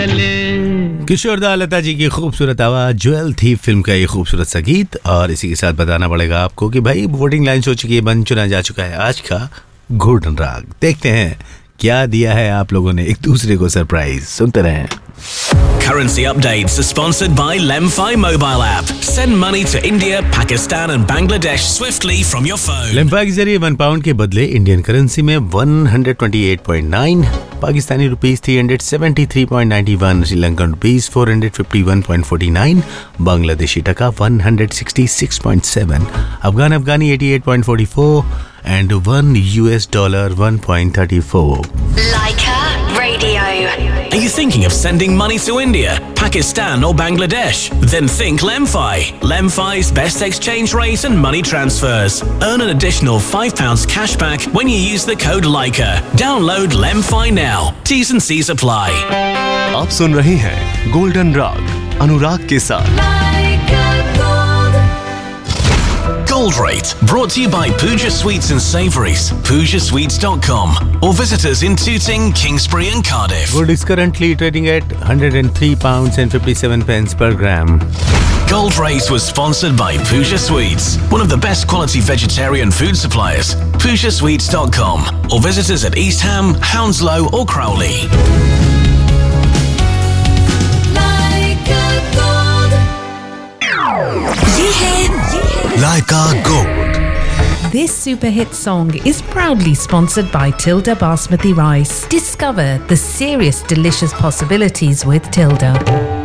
किशोर दा लता जी की खूबसूरत आवाज, ज्वेल थी फिल्म का ये खूबसूरत सा गीत। और इसी के साथ बताना पड़ेगा आपको कि भाई वोटिंग लाइन हो चुकी है, बन चुना जा चुका है आज का गोल्डन राग। देखते हैं क्या दिया है आप लोगों ने एक दूसरे को सरप्राइज। सुनते रहें। Currency updates are sponsored by Lemfi mobile app. Send money to India, Pakistan and Bangladesh swiftly from your phone. लेम्फा के जरिए 1 पाउंड के बदले इंडियन करेंसी में 128.9, पाकिस्तानी रुपीस 373.91, श्रीलंकन रुपीस 451.49, बांग्लादेशी टका 166.7, अफगानी 88.44 and $1 1.34. Leica Radio. Are you thinking of sending money to India, Pakistan or Bangladesh? Then think Lemfi. Lemfi's best exchange rate and money transfers. Earn an additional £5 cashback when you use the code Leica. Download Lemfi now. T's and C's apply. आप सुन रहे हैं golden राग अनुराग के साथ। Gold Rate, brought to you by Pooja Sweets and Savouries, PoojaSweets.com, or visit us in Tooting, Kingsbury and Cardiff. Gold is currently trading at £103 and 57 pence per gram. Gold Rate was sponsored by Pooja Sweets, one of the best quality vegetarian food suppliers. PoojaSweets.com, or visit us at East Ham, Hounslow or Crowley. Leica Gold. This super hit song is proudly sponsored by Tilda Basmati Rice. Discover the serious delicious possibilities with Tilda.